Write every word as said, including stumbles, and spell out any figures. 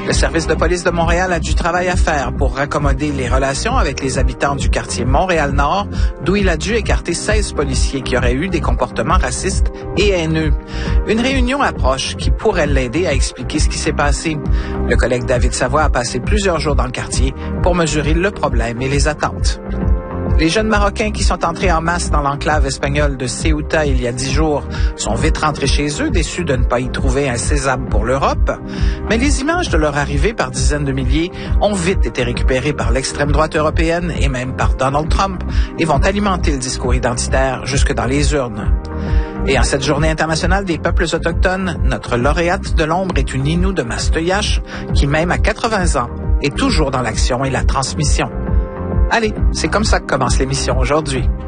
Le service de police de Montréal a du travail à faire pour raccommoder les relations avec les habitants du quartier Montréal-Nord, d'où il a dû écarter seize policiers qui auraient eu des comportements racistes et haineux. Une réunion approche qui pourrait l'aider à expliquer ce qui s'est passé. Le collègue David Savoie a passé plusieurs jours dans le quartier pour mesurer le problème et les attentes. Les jeunes Marocains qui sont entrés en masse dans l'enclave espagnole de Ceuta il y a dix jours sont vite rentrés chez eux, déçus de ne pas y trouver un sésame pour l'Europe. Mais les images de leur arrivée par dizaines de milliers ont vite été récupérées par l'extrême droite européenne et même par Donald Trump et vont alimenter le discours identitaire jusque dans les urnes. Et en cette journée internationale des peuples autochtones, notre lauréate de l'ombre est une Innu de Mastoyache qui, même à quatre-vingts ans, est toujours dans l'action et la transmission. Allez, c'est comme ça que commence l'émission aujourd'hui.